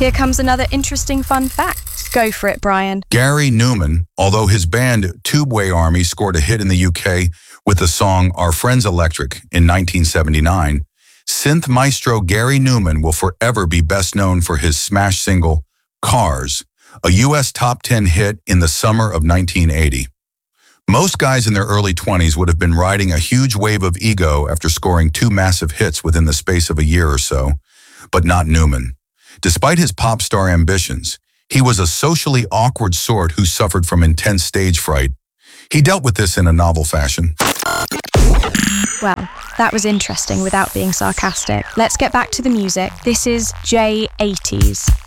Here comes another interesting fun fact. Go for it, Brian. Gary Numan, although his band Tubeway Army scored a hit in the UK with the song Our Friends Electric in 1979, synth maestro Gary Numan will forever be best known for his smash single, Cars, a US top 10 hit in the summer of 1980. Most guys in their early 20s would have been riding a huge wave of ego after scoring 2 massive hits within the space of a year or so, but not Numan. Despite his pop star ambitions, he was a socially awkward sort who suffered from intense stage fright. He dealt with this in a novel fashion. Well, that was interesting without being sarcastic. Let's get back to the music. This is J80s.